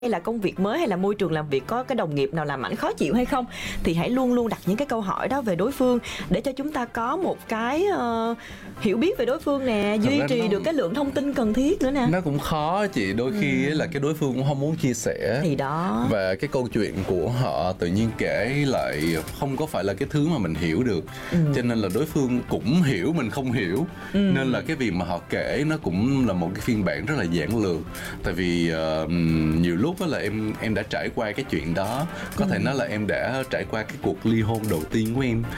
hay là công việc mới hay là môi trường làm việc có cái đồng nghiệp nào làm ảnh khó chịu hay không, thì hãy luôn luôn đặt những cái câu hỏi đó về đối phương để cho chúng ta có một cái hiểu biết về đối phương nè, duy trì được cái lượng thông tin cần thiết nữa nè. Nó cũng khó chị, đôi khi là cái đối phương cũng không muốn chia sẻ Thì đó, và cái câu chuyện của họ tự nhiên kể lại không có phải là cái thứ mà mình hiểu được, cho nên là đối phương cũng hiểu mình không hiểu, nên là cái việc mà họ kể nó cũng là một cái phiên bản rất là giản lược. Tại vì nhiều lúc đó là em đã trải qua cái chuyện đó, có thể nói là em đã trải qua cái cuộc ly hôn đầu tiên của em,